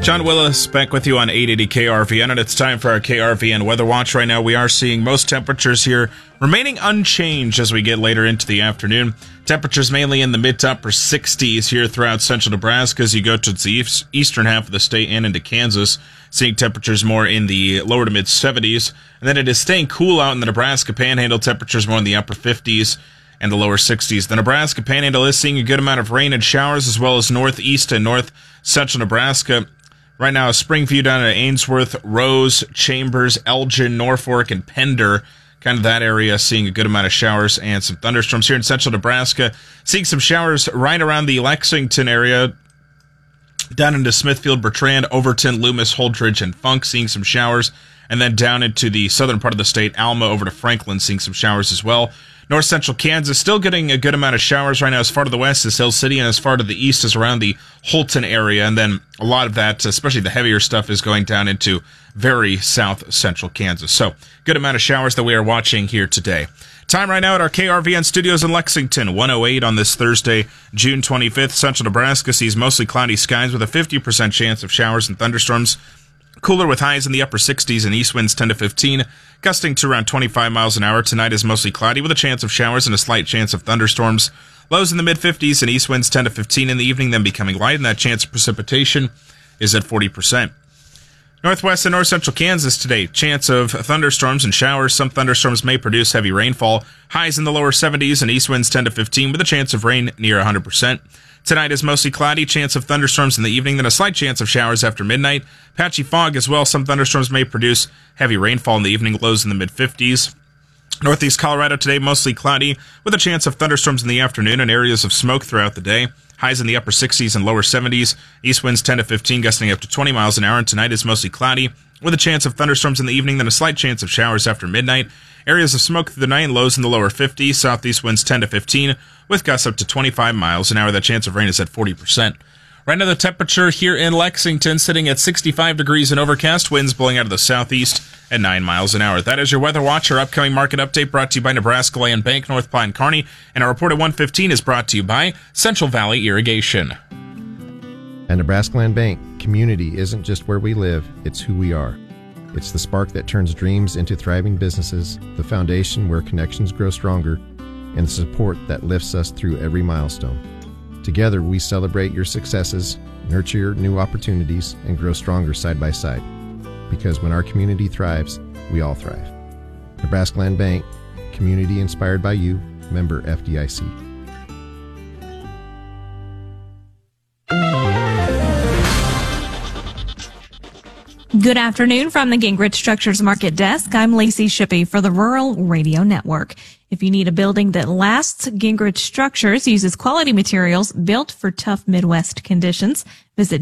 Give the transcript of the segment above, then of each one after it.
John Willis back with you on 880 KRVN, and it's time for our KRVN Weather Watch. Right now we are seeing most temperatures here remaining unchanged as we get later into the afternoon. Temperatures mainly in the mid to upper 60s here throughout central Nebraska as you go to the eastern half of the state and into Kansas, seeing temperatures more in the lower to mid 70s. And then it is staying cool out in the Nebraska Panhandle, temperatures more in the upper 50s and the lower 60s. The Nebraska Panhandle is seeing a good amount of rain and showers, as well as northeast and north central Nebraska. Right now, a spring view down at Ainsworth, Rose, Chambers, Elgin, Norfolk, and Pender. Kind of that area, seeing a good amount of showers and some thunderstorms here in central Nebraska. Seeing some showers right around the Lexington area, down into Smithfield, Bertrand, Overton, Loomis, Holdridge, and Funk, seeing some showers. And then down into the southern part of the state, Alma over to Franklin, seeing some showers as well. North central Kansas still getting a good amount of showers right now. As far to the west is Hill City, and as far to the east is around the Holton area. And then a lot of that, especially the heavier stuff, is going down into very south central Kansas. So good amount of showers that we are watching here today. Time right now at our KRVN studios in Lexington, 1:08 on this Thursday, June 25th. Central Nebraska sees mostly cloudy skies with a 50% chance of showers and thunderstorms. Cooler with highs in the upper 60s and east winds 10 to 15, gusting to around 25 miles an hour. Tonight is mostly cloudy with a chance of showers and a slight chance of thunderstorms. Lows in the mid-50s and east winds 10 to 15 in the evening, then becoming light, and that chance of precipitation is at 40%. Northwest and north central Kansas today, chance of thunderstorms and showers. Some thunderstorms may produce heavy rainfall. Highs in the lower 70s and east winds 10 to 15 with a chance of rain near 100%. Tonight is mostly cloudy, chance of thunderstorms in the evening, then a slight chance of showers after midnight. Patchy fog as well. Some thunderstorms may produce heavy rainfall in the evening, lows in the mid-50s. Northeast Colorado today, mostly cloudy, with a chance of thunderstorms in the afternoon and areas of smoke throughout the day. Highs in the upper 60s and lower 70s. East winds 10 to 15, gusting up to 20 miles an hour. And tonight is mostly cloudy, with a chance of thunderstorms in the evening, then a slight chance of showers after midnight. Areas of smoke through the night, lows in the lower 50s. Southeast winds 10 to 15, with gusts up to 25 miles an hour. The chance of rain is at 40%. Right now, the temperature here in Lexington sitting at 65 degrees and overcast. Winds blowing out of the southeast at 9 miles an hour. That is your Weather Watch. Our upcoming market update brought to you by Nebraska Land Bank, North Pine Kearney. And our report at 1:15 is brought to you by Central Valley Irrigation. At Nebraska Land Bank, community isn't just where we live, it's who we are. It's the spark that turns dreams into thriving businesses, the foundation where connections grow stronger, and the support that lifts us through every milestone. Together, we celebrate your successes, nurture your new opportunities, and grow stronger side by side. Because when our community thrives, we all thrive. Nebraska Land Bank, community inspired by you, member FDIC. Good afternoon from the Gingrich Structures Market Desk. I'm Lacey Shippey for the Rural Radio Network. If you need a building that lasts, Gingrich Structures uses quality materials built for tough Midwest conditions. Visit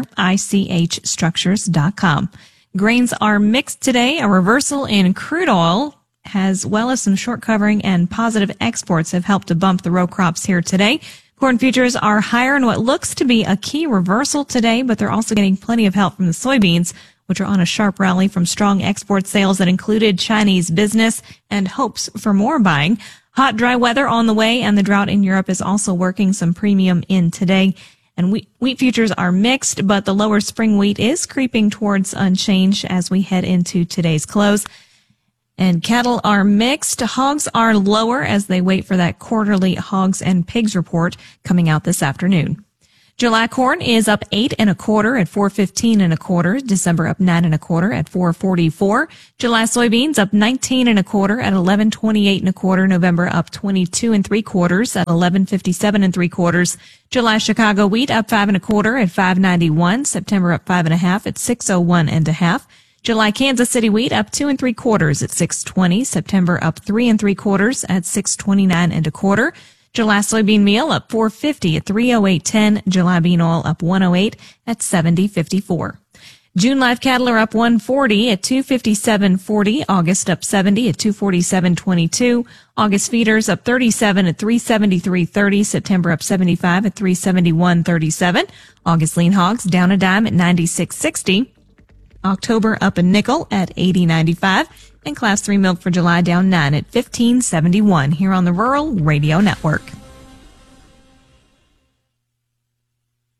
gingerichstructures.com. Grains are mixed today. A reversal in crude oil, as well as some short covering and positive exports, have helped to bump the row crops here today. Corn futures are higher in what looks to be a key reversal today, but they're also getting plenty of help from the soybeans, which are on a sharp rally from strong export sales that included Chinese business and hopes for more buying. Hot, dry weather on the way, and the drought in Europe is also working some premium in today. And wheat futures are mixed, but the lower spring wheat is creeping towards unchanged as we head into today's close. And cattle are mixed. Hogs are lower as they wait for that quarterly hogs and pigs report coming out this afternoon. July corn is up 8 1/4 at 4.15 1/4. December up 9 1/4 at 4.44. July soybeans up 19 1/4 at 11.28 1/4. November up 22 3/4 at 11.57 3/4. July Chicago wheat up 5 1/4 at 5.91. September up 5 1/2 at 6.01 1/2. July Kansas City wheat up 2 3/4 at 6.20. September up 3 3/4 at 6.29 1/4. July soybean meal up 4.50 at 3.0810. July bean oil up 1.08 at 70.54. June live cattle are up 140 at 257.40. August up 70 at 247.22. August feeders up 37 at 373.30. September up 75 at 371.37. August lean hogs down a dime at 96.60. October up a nickel at 80.95. And Class 3 milk for July down 9 at 15.71 here on the Rural Radio Network.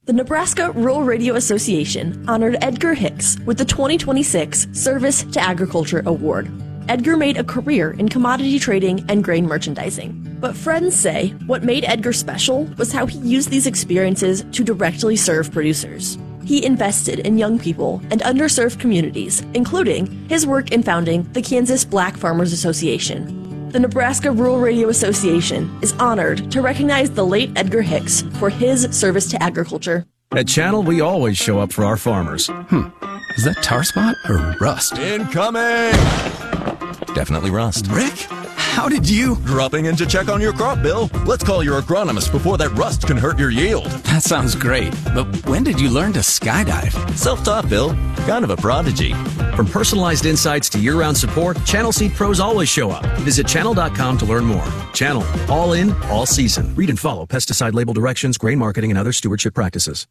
The Nebraska Rural Radio Association honored Edgar Hicks with the 2026 Service to Agriculture Award. Edgar made a career in commodity trading and grain merchandising. But friends say what made Edgar special was how he used these experiences to directly serve producers. He invested in young people and underserved communities, including his work in founding the Kansas Black Farmers Association. The Nebraska Rural Radio Association is honored to recognize the late Edgar Hicks for his service to agriculture. At Channel, we always show up for our farmers. Is that tar spot or rust? Incoming! Definitely rust. Rick, how did you? Dropping in to check on your crop, Bill. Let's call your agronomist before that rust can hurt your yield. That sounds great, but when did you learn to skydive? Self-taught, Bill. Kind of a prodigy. From personalized insights to year-round support, Channel Seed pros always show up. Visit channel.com to learn more. Channel, all in, all season. Read and follow pesticide label directions, grain marketing, and other stewardship practices.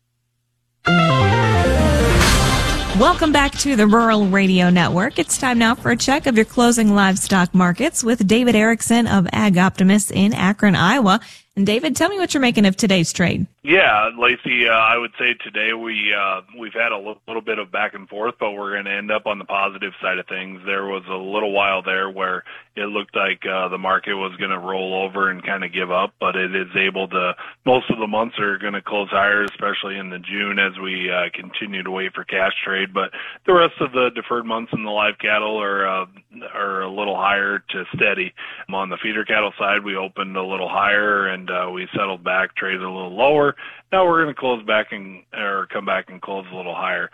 Welcome back to the Rural Radio Network. It's time now for a check of your closing livestock markets with David Erickson of Ag Optimist in Akron, Iowa. And David, tell me what you're making of today's trade. Yeah, Lacey, I would say today we've had a little bit of back and forth, but we're going to end up on the positive side of things. There was a little while there where it looked like the market was going to roll over and kind of give up, but it is able to. Most of the months are going to close higher, especially in the June as we continue to wait for cash trade. But the rest of the deferred months in the live cattle are a little higher to steady. On the feeder cattle side, we opened a little higher and we settled back, traded a little lower. Now we're going to close back come back and close a little higher.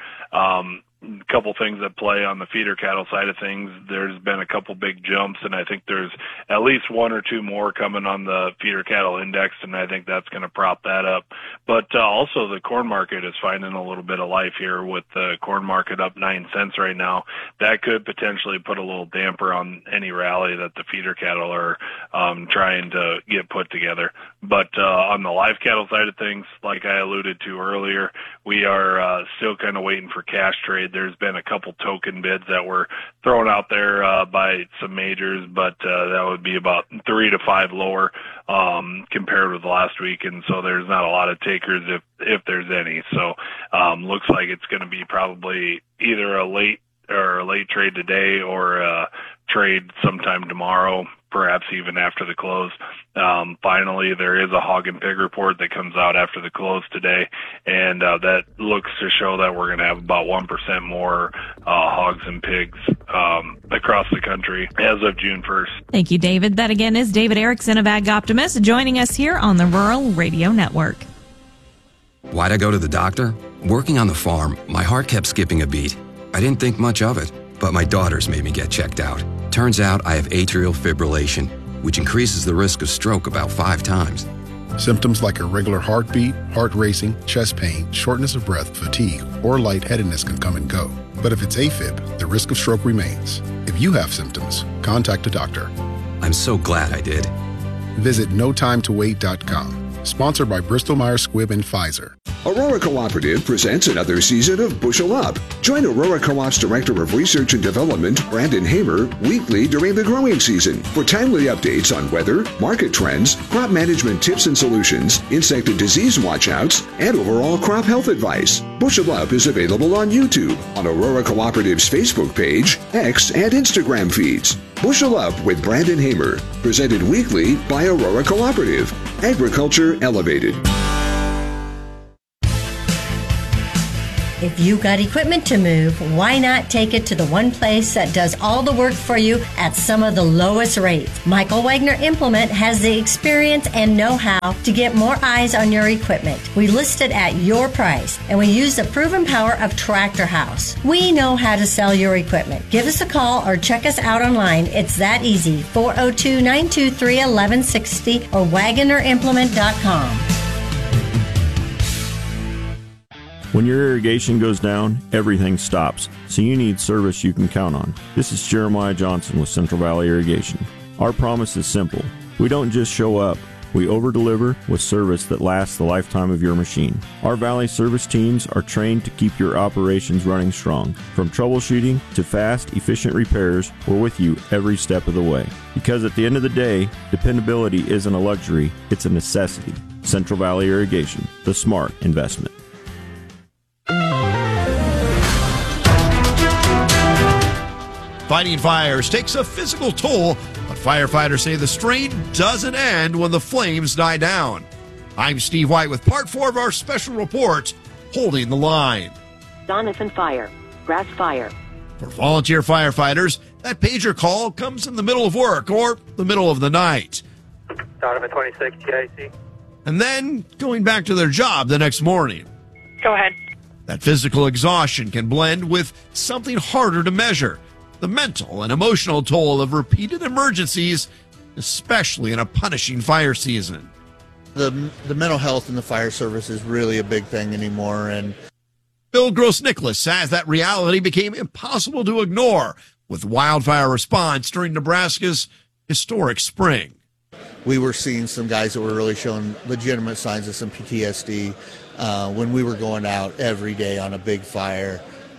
A couple things that play on the feeder cattle side of things. There's been a couple big jumps, and I think there's at least one or two more coming on the feeder cattle index, and I think that's going to prop that up. But also the corn market is finding a little bit of life here with the corn market up 9 cents right now. That could potentially put a little damper on any rally that the feeder cattle are trying to get put together. But on the live cattle side of things, like I alluded to earlier, we are still kind of waiting for cash trade. There's been a couple token bids that were thrown out there by some majors, but that would be about 3 to 5 lower compared with last week, and so there's not a lot of takers if there's any. So looks like it's going to be probably either a late trade today or a trade sometime tomorrow, perhaps even after the close. Finally, there is a hog and pig report that comes out after the close today, and that looks to show that we're going to have about 1% more hogs and pigs across the country as of June 1st. Thank you, David. That again is David Erickson of Ag Optimist joining us here on the Rural Radio Network. Why'd I go to the doctor? Working on the farm, my heart kept skipping a beat. I didn't think much of it, but my daughters made me get checked out. Turns out I have atrial fibrillation, which increases the risk of stroke about 5 times. Symptoms like irregular heartbeat, heart racing, chest pain, shortness of breath, fatigue, or lightheadedness can come and go. But if it's AFib, the risk of stroke remains. If you have symptoms, contact a doctor. I'm so glad I did. Visit notimetowait.com. Sponsored by Bristol-Myers Squibb and Pfizer. Aurora Cooperative presents another season of Bushel Up. Join Aurora Co-op's Director of Research and Development, Brandon Hamer, weekly during the growing season for timely updates on weather, market trends, crop management tips and solutions, insect and disease watchouts, and overall crop health advice. Bushel Up is available on YouTube, on Aurora Cooperative's Facebook page, X, and Instagram feeds. Bushel Up with Brandon Hamer, presented weekly by Aurora Cooperative. Agriculture Elevated. If you got equipment to move, why not take it to the one place that does all the work for you at some of the lowest rates? Michael Wagner Implement has the experience and know-how to get more eyes on your equipment. We list it at your price, and we use the proven power of Tractor House. We know how to sell your equipment. Give us a call or check us out online. It's that easy. 402-923-1160 or WagnerImplement.com. When your irrigation goes down, everything stops, so you need service you can count on. This is Jeremiah Johnson with Central Valley Irrigation. Our promise is simple. We don't just show up. We over-deliver with service that lasts the lifetime of your machine. Our Valley service teams are trained to keep your operations running strong. From troubleshooting to fast, efficient repairs, we're with you every step of the way. Because at the end of the day, dependability isn't a luxury, it's a necessity. Central Valley Irrigation, the smart investment. Fighting fires takes a physical toll, but firefighters say the strain doesn't end when the flames die down. I'm Steve White with part 4 of our special report, Holding the Line. Doniphan Fire, Grass Fire. For volunteer firefighters, that pager call comes in the middle of work or the middle of the night. Doniphan 26, TIC. And then going back to their job the next morning. Go ahead. That physical exhaustion can blend with something harder to measure, the mental and emotional toll of repeated emergencies, especially in a punishing fire season. The mental health in the fire service is really a big thing anymore. And Bill Gross-Nicholas says that reality became impossible to ignore with wildfire response during Nebraska's historic spring. We were seeing some guys that were really showing legitimate signs of some PTSD when we were going out every day on a big fire.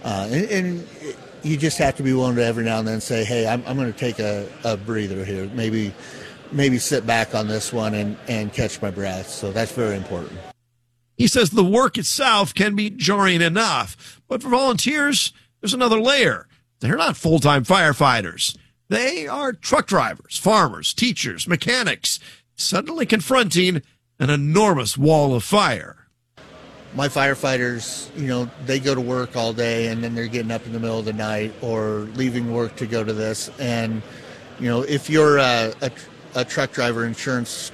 And you just have to be willing to every now and then say, hey, I'm going to take a breather here. Maybe sit back on this one and catch my breath. So that's very important. He says the work itself can be jarring enough, but for volunteers, there's another layer. They're not full-time firefighters. They are truck drivers, farmers, teachers, mechanics, suddenly confronting an enormous wall of fire. My firefighters, they go to work all day and then they're getting up in the middle of the night or leaving work to go to this. And, if you're a truck driver, insurance,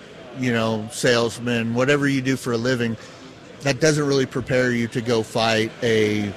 salesman, whatever you do for a living, that doesn't really prepare you to go fight a,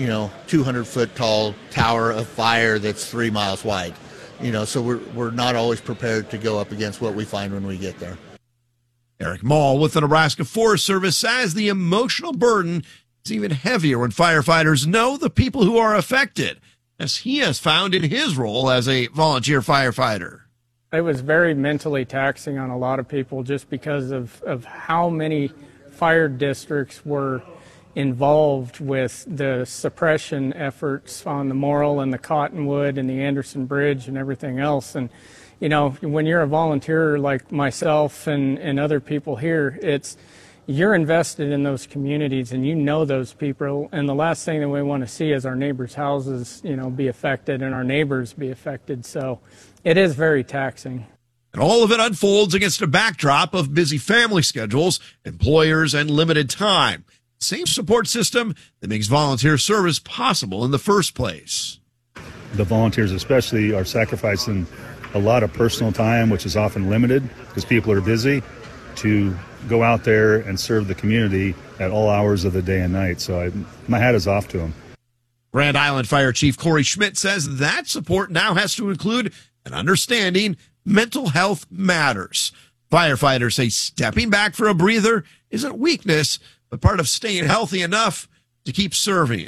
200-foot tall tower of fire that's 3 miles wide. So we're not always prepared to go up against what we find when we get there. Eric Mall with the Nebraska Forest Service says the emotional burden is even heavier when firefighters know the people who are affected, as he has found in his role as a volunteer firefighter. It was very mentally taxing on a lot of people just because of how many fire districts were involved with the suppression efforts on the Morrill and the Cottonwood and the Anderson Bridge and everything else. And, when you're a volunteer like myself and other people here, you're invested in those communities and you know those people. And the last thing that we want to see is our neighbors' houses, be affected and our neighbors be affected. So it is very taxing. And all of it unfolds against a backdrop of busy family schedules, employers, and limited time. Same support system that makes volunteer service possible in the first place. The volunteers especially are sacrificing a lot of personal time, which is often limited because people are busy, to go out there and serve the community at all hours of the day and night. So my hat is off to them. Grand Island Fire Chief Corey Schmidt says that support now has to include an understanding mental health matters. Firefighters say stepping back for a breather isn't weakness, but part of staying healthy enough to keep serving.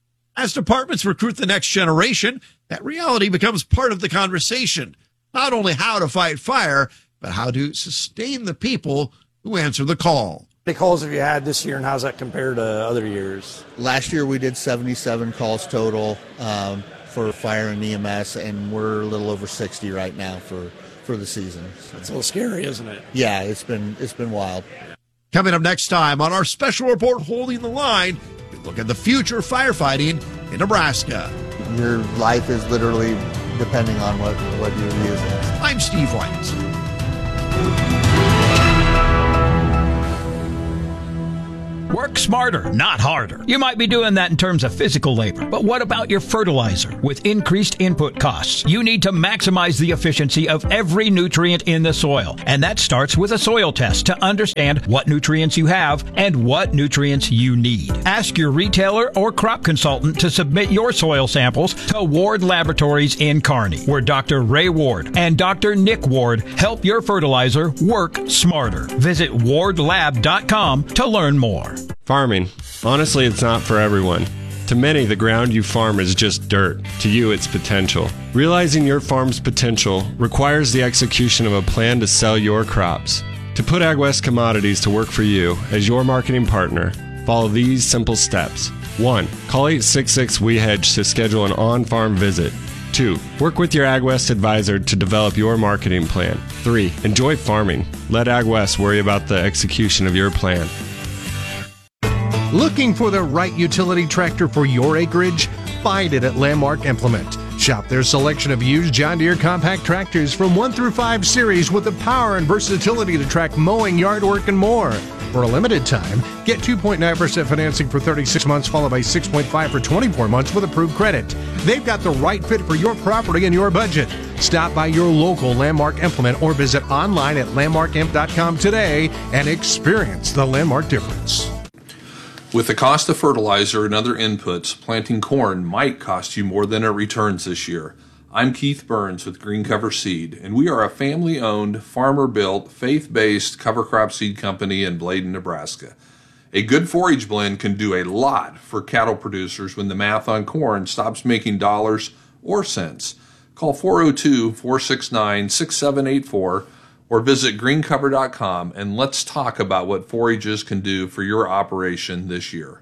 As departments recruit the next generation, that reality becomes part of the conversation. Not only how to fight fire, but how to sustain the people who answer the call. How many calls have you had this year, and how's that compared to other years? Last year we did 77 calls total for fire and EMS, and we're a little over 60 right now for the season. So. It's a little scary, isn't it? Yeah, it's been wild. Coming up next time on our special report, Holding the Line, we look at the future of firefighting in Nebraska. Your life is literally depending on what you're using. I'm Steve White. Work smarter, not harder. You might be doing that in terms of physical labor, but what about your fertilizer? With increased input costs, you need to maximize the efficiency of every nutrient in the soil. And that starts with a soil test to understand what nutrients you have and what nutrients you need. Ask your retailer or crop consultant to submit your soil samples to Ward Laboratories in Kearney, where Dr. Ray Ward and Dr. Nick Ward help your fertilizer work smarter. Visit wardlab.com to learn more. Farming. Honestly, it's not for everyone. To many, the ground you farm is just dirt. To you, it's potential. Realizing your farm's potential requires the execution of a plan to sell your crops. To put AgWest Commodities to work for you as your marketing partner, follow these simple steps. 1. Call 866-WE-HEDGE to schedule an on-farm visit. 2. Work with your AgWest advisor to develop your marketing plan. 3. Enjoy farming. Let AgWest worry about the execution of your plan. Looking for the right utility tractor for your acreage? Find it at Landmark Implement. Shop their selection of used John Deere compact tractors from 1 through 5 series with the power and versatility to track mowing, yard work, and more. For a limited time, get 2.9% financing for 36 months, followed by 6.5% for 24 months with approved credit. They've got the right fit for your property and your budget. Stop by your local Landmark Implement or visit online at landmarkimp.com today and experience the Landmark difference. With the cost of fertilizer and other inputs, planting corn might cost you more than it returns this year. I'm Keith Burns with Green Cover Seed, and we are a family-owned, farmer-built, faith-based cover crop seed company in Bladen, Nebraska. A good forage blend can do a lot for cattle producers when the math on corn stops making dollars or cents. Call 402-469-6784 or visit greencover.com and let's talk about what forages can do for your operation this year.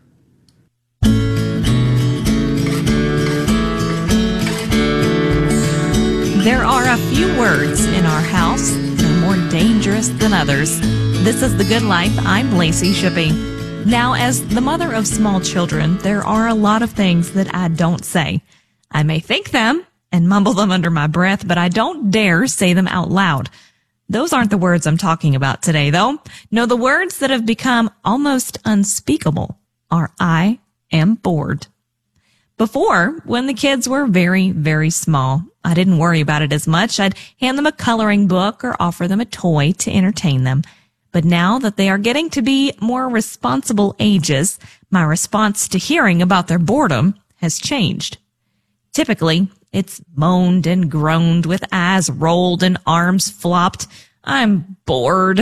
There are a few words in our house that are more dangerous than others. This is The Good Life. I'm Lacey Shippey. Now, as the mother of small children, there are a lot of things that I don't say. I may think them and mumble them under my breath, but I don't dare say them out loud. Those aren't the words I'm talking about today, though. No, the words that have become almost unspeakable are I am bored. Before, when the kids were very, very small, I didn't worry about it as much. I'd hand them a coloring book or offer them a toy to entertain them. But now that they are getting to be more responsible ages, my response to hearing about their boredom has changed. Typically, it's moaned and groaned with eyes rolled and arms flopped. I'm bored.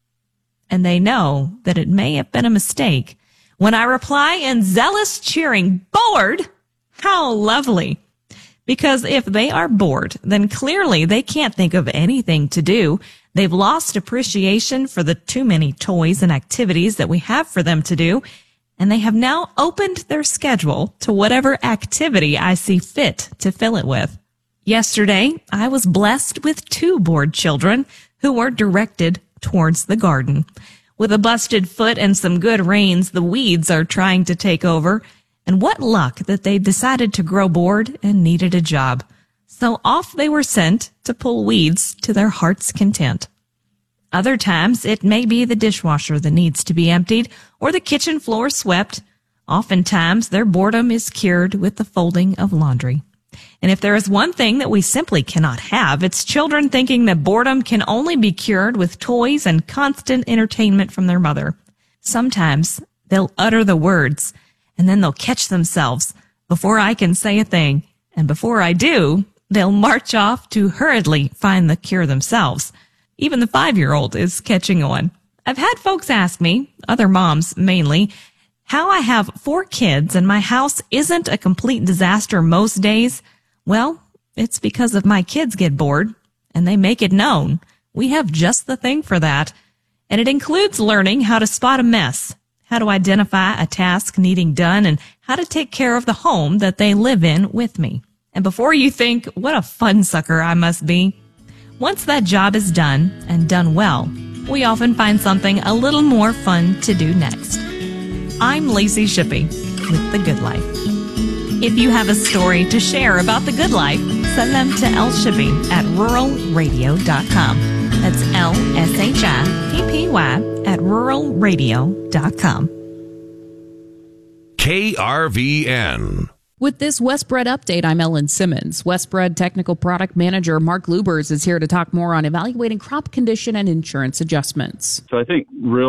And they know that it may have been a mistake. When I reply in zealous cheering, bored, how lovely. Because if they are bored, then clearly they can't think of anything to do. They've lost appreciation for the too many toys and activities that we have for them to do, and they have now opened their schedule to whatever activity I see fit to fill it with. Yesterday, I was blessed with 2 bored children who were directed towards the garden. With a busted foot and some good rains, the weeds are trying to take over. And what luck that they decided to grow bored and needed a job. So off they were sent to pull weeds to their heart's content. Other times, it may be the dishwasher that needs to be emptied or the kitchen floor swept. Oftentimes, their boredom is cured with the folding of laundry. And if there is one thing that we simply cannot have, it's children thinking that boredom can only be cured with toys and constant entertainment from their mother. Sometimes, they'll utter the words, and then they'll catch themselves before I can say a thing. And before I do, they'll march off to hurriedly find the cure themselves. Even the 5-year-old is catching on. I've had folks ask me, other moms mainly, how I have 4 kids and my house isn't a complete disaster most days. Well, it's because if my kids get bored and they make it known, we have just the thing for that. And it includes learning how to spot a mess, how to identify a task needing done, and how to take care of the home that they live in with me. And before you think, what a fun sucker I must be, once that job is done and done well, we often find something a little more fun to do next. I'm Lacey Shippey with The Good Life. If you have a story to share about The Good Life, send them to lshippey@ruralradio.com. That's lshippey@ruralradio.com. KRVN. With this Westbred update, I'm Ellen Simmons. Westbred Technical Product Manager Mark Lubers is here to talk more on evaluating crop condition and insurance adjustments. So I think real